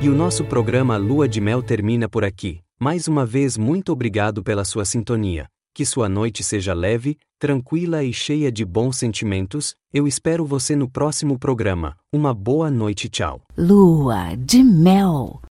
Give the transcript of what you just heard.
E o nosso programa Lua de Mel termina por aqui. Mais uma vez, muito obrigado pela sua sintonia. Que sua noite seja leve, tranquila e cheia de bons sentimentos. Eu espero você no próximo programa. Uma boa noite, tchau. Lua de Mel.